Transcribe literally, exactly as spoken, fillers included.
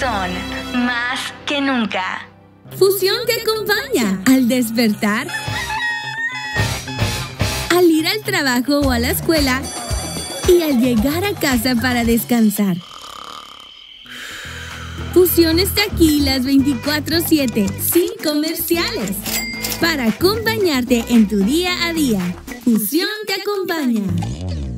son más que nunca. Fusión te acompaña al despertar, al ir al trabajo o a la escuela y al llegar a casa para descansar. Fusión está aquí las veinticuatro siete, sin comerciales, para acompañarte en tu día a día. Fusión te acompaña.